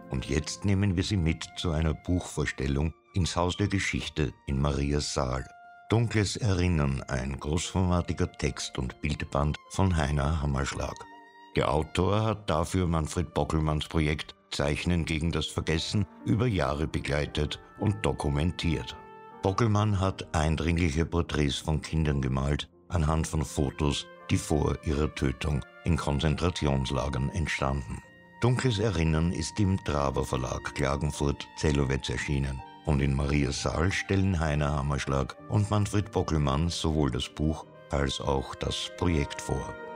Und jetzt nehmen wir Sie mit zu einer Buchvorstellung ins Haus der Geschichte in Mariasaal. Dunkles Erinnern, ein großformatiger Text- und Bildband von Heiner Hammerschlag. Der Autor hat dafür Manfred Bockelmanns Projekt Zeichnen gegen das Vergessen über Jahre begleitet und dokumentiert. Bockelmann hat eindringliche Porträts von Kindern gemalt, anhand von Fotos, die vor ihrer Tötung in Konzentrationslagern entstanden. Dunkles Erinnern ist im Traber Verlag Klagenfurt-Zellowitz erschienen und in Mariasaal stellen Heiner Hammerschlag und Manfred Bockelmann sowohl das Buch als auch das Projekt vor.